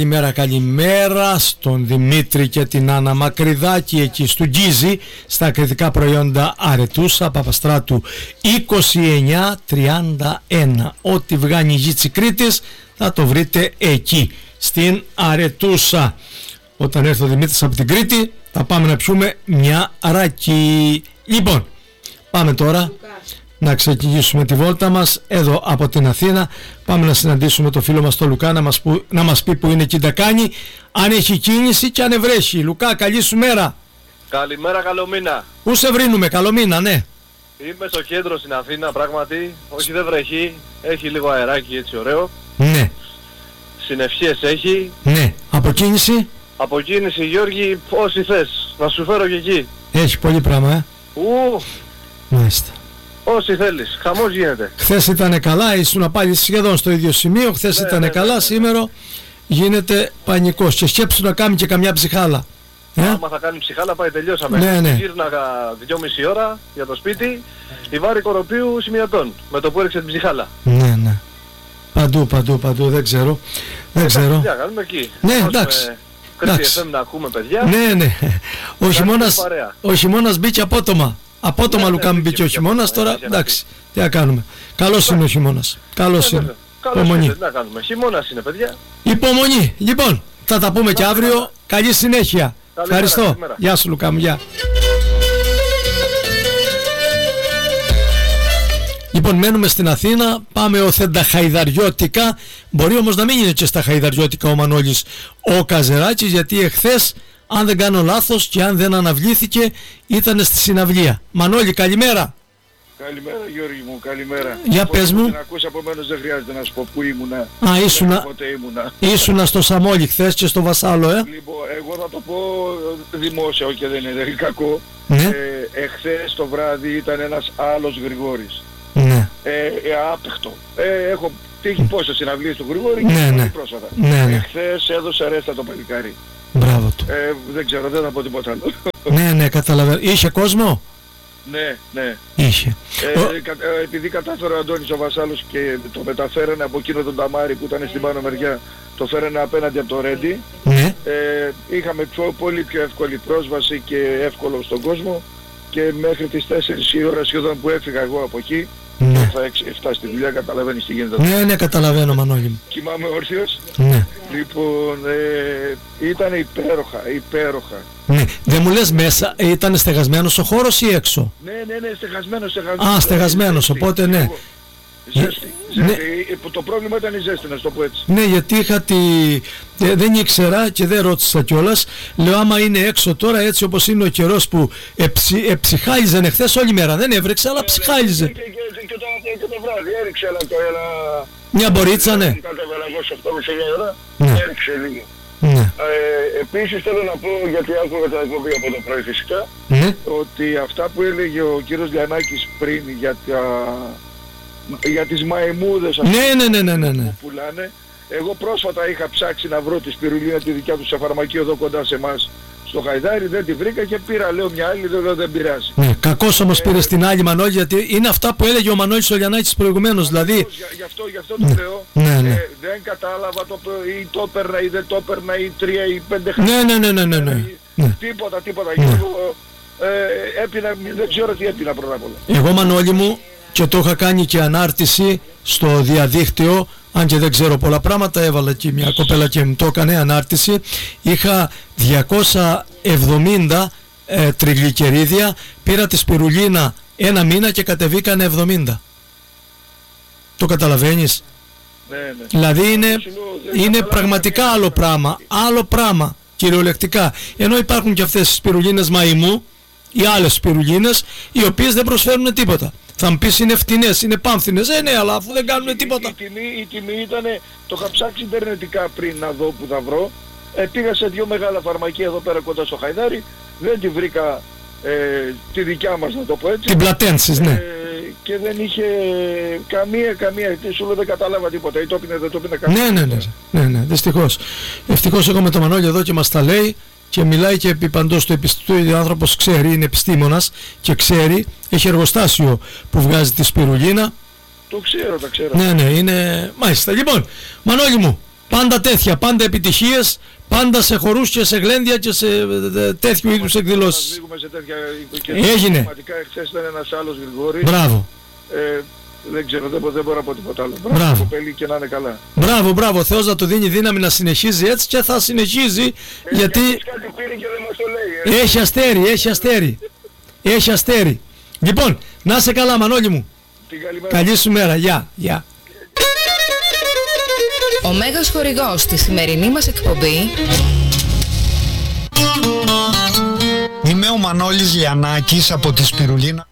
Καλημέρα στον Δημήτρη και την Άννα Μακρυδάκη εκεί στο Γκίζι, στα ακριτικά προϊόντα Αρετούσα, Παπαστράτου 2931. Ό,τι βγάνει η γη Κρήτης θα το βρείτε εκεί στην Αρετούσα. Όταν έρθει ο Δημήτρης από την Κρήτη θα πάμε να πιούμε μια ράκι. Λοιπόν, πάμε τώρα να ξεκινήσουμε τη βόλτα μας εδώ από την Αθήνα. Πάμε να συναντήσουμε το φίλο μας τον Λουκά να μας πει που είναι εκεί τα κάνει, αν έχει κίνηση και αν ευρέχει. Λουκά, καλή σου μέρα. Καλημέρα, καλό μήνα. Πού σε βρίνουμε, καλό μήνα, ναι. Είμαι στο κέντρο στην Αθήνα, πράγματι. Όχι, δεν βρέχει, έχει λίγο αεράκι έτσι ωραίο. Ναι. Συνευχές έχει. Ναι. Από κίνηση. Από κίνηση, Γιώργη, όσοι θες. Να σου φέρω και εκεί. Έχει πολύ πράγμα, Μάλιστα. Όσοι θέλεις, χαμός γίνεται. Χθες ήταν καλά, ήσουν πάλι σχεδόν στο ίδιο σημείο. Χθες ήταν καλά, σήμερα γίνεται πανικός. Και σκέψου να κάνει και καμιά ψυχάλα. Άμα θα κάνει ψυχάλα πάει, τελειώσαμε. Ναι. Γύρναγα 2,5 ώρα για το σπίτι, η Βάρη Κοροπίου Σημειωτών, με το που έριξε την ψυχάλα. Ναι. Παντού, δεν ξέρω. Παιδιά, κάνουμε εκεί. Ναι, εντάξει. Κρήτη FM να ακούμε, παιδιά. Ναι. Ο χειμώνας μπήκε απότομα. Απότομα, Λουκά, μου μπήκε ο χειμώνας, τώρα εντάξει, τι να κάνουμε. Καλός είναι ο χειμώνας. Καλός είναι. Υπομονή. Τι να κάνουμε. Χειμώνας είναι, παιδιά. Υπομονή. Λοιπόν, θα τα πούμε και αύριο. Καλή συνέχεια. Ευχαριστώ. Καλημέρα. Γεια σου, Λουκά μου, γεια. Λοιπόν, μένουμε στην Αθήνα, πάμε οθέντα χαϊδαριώτικα. Μπορεί όμως να μην είναι και στα χαϊδαριώτικα ο Μανώλης ο Καζεράκης, γιατί εχθές, αν δεν κάνω λάθος και αν δεν αναβλήθηκε, ήταν στη συναυλία. Μανώλη, καλημέρα. Καλημέρα, Γιώργη μου, καλημέρα. Για πες μου. Την ακούσα, επομένως δεν χρειάζεται να σου πω πού ήμουνα. Ήσουνα στο Σαμόλι χθες και στο Βασάλο, Λοιπόν, εγώ θα το πω δημόσια, και δεν είναι κακό. Ναι. Εχθές το βράδυ ήταν ένας άλλος Γρηγόρης. Ναι. Άπεχτο. Έχω τύχει πόσες συναυλίες του Γρηγόρη και ναι. πρόσφατα. Ναι. Εχθές έδωσε ρέστα το παλικάρι. Μπράβο του. Δεν ξέρω, δεν θα πω τίποτα άλλο. Ναι, καταλαβαίνω. Είχε κόσμο? Ναι. Είχε. Επειδή κατάφερε ο Αντώνης ο Βασάλος και το μεταφέρανε από εκείνο τον Ταμάρι που ήταν στην πάνω μεριά, το φέρανε απέναντι από το Ρέντι. Ναι. Είχαμε πολύ πιο εύκολη πρόσβαση και εύκολο στον κόσμο, και μέχρι τις 4 η ώρα σχεδόν που έφυγα εγώ από εκεί, ναι. θα 7 στη δουλειά, καταλαβαίνεις τι γίνεται. Ναι, καταλαβαίνω, Μανώλη μου. Κοιμάμαι όρθιος. Ναι. Λοιπόν, ήταν υπέροχα. Ναι. Δεν μου λες μέσα, ήταν στεγασμένος ο χώρος ή έξω? Ναι, στεγασμένος. Στεγασμένος, οπότε ναι. Ζέστη. Το πρόβλημα ήταν η ζέστη, να το πω έτσι. Ναι, γιατί δεν ήξερα και δεν ρώτησα κιόλας. Λέω, άμα είναι έξω τώρα, έτσι όπως είναι ο καιρός που ψυχάλιζε χθες όλη μέρα. Δεν έβρεξε, αλλά ψυχάλιζε. Και το βράδυ έριξε, αλλά μια μπορίτσα, ναι. Κατέβαινα εγώ σε 8,5 ώρα, έριξε λίγο. Ναι. Επίσης θέλω να πω, γιατί άκουγα τα εκπομπή από το πρωί φυσικά, ότι αυτά που έλεγε ο κύριος Γιαννάκης πριν για τις μαϊμούδες ναι. που πουλάνε, εγώ πρόσφατα είχα ψάξει να βρω τη σπιρουλίνα τη δικιά του σε φαρμακείο εδώ κοντά σε εμάς στο Χαϊδάρι, δεν τη βρήκα και πήρα, λέω, μια άλλη, δεν πειράζει. Ναι, κακώς όμως πήρες την άλλη, Μανώλη, γιατί είναι αυτά που έλεγε ο Μανώλης ο Γιαννάκης προηγουμένως, δηλαδή. Γι' αυτό το λέω, δεν κατάλαβα ή το έπαιρνα ή δεν το έπαιρνα ή 3 ή 5 χρόνια. Ναι. Τίποτα. Έπινα, δεν ξέρω τι έπινα πρώτα απ' όλα. Εγώ, Μανώλη μου, και το είχα κάνει και ανάρτηση στο διαδίκτυο, αν και δεν ξέρω πολλά πράγματα, έβαλα εκεί μια κοπέλα και μου το έκανε ανάρτηση. Είχα 270 τριγλικερίδια, πήρα τη σπιρουλίνα 1 μήνα και κατεβήκανε 70. Το καταλαβαίνεις? Ναι. Δηλαδή είναι πραγματικά άλλο πράγμα, κυριολεκτικά. Ενώ υπάρχουν και αυτές οι σπιρουλίνες μαϊμού ή άλλες σπιρουλίνες, οι οποίες δεν προσφέρουν τίποτα. Θα μου πεις είναι φτηνές, είναι πάμφθηνες. Ναι, αλλά αφού δεν κάνουν τίποτα. Η τιμή ήταν, το είχα ψάξει ιντερνετικά πριν να δω που θα βρω. Πήγα σε 2 μεγάλα φαρμακεία εδώ πέρα κοντά στο Χαϊδάρι. Δεν τη βρήκα τη δικιά μας, να το πω έτσι. Την Πλατένσης, ναι. Και δεν είχε καμία. Σου λέω, δεν κατάλαβα τίποτα. Ή το έπινε, δεν το έπινε κανένα. Ναι, δυστυχώς. Ευτυχώς εγώ με το Μανώλη εδώ και μας τα λέει. Και μιλάει και επί παντός του επιστήμου, ο άνθρωπος ξέρει, είναι επιστήμονας και ξέρει, έχει εργοστάσιο που βγάζει τη σπιρουλίνα. Το ξέρω, τα ξέρω. Ναι, είναι. Μάλιστα. Λοιπόν, Μανώλη μου, Πάντα τέτοια, πάντα επιτυχίες, πάντα σε χορούς και σε γλέντια και σε τέτοιου είδους εκδηλώσεις. Έγινε. Πραγματικά εχθές ήταν ένας άλλος Γρηγόρης. Μπράβο. Δεν ξέρω, δεν μπορώ να πω τίποτα άλλο. Μπράβο. Κοπέλη και να είναι καλά. Μπράβο, μπράβο. Θεός να του δίνει δύναμη να συνεχίζει έτσι και θα συνεχίζει γιατί Κάτι πήρε και δεν μας το λέει. έχει αστέρι, έχει αστέρι. Έχει αστέρι. Λοιπόν, να είσαι καλά Μανώλη μου. Καλή σου μέρα. Γεια. Γεια. Ο μέγας χορηγός στη σημερινή μας εκπομπή είμαι ο Μανώλης Λιανάκης από τη Σπιρουλίνα.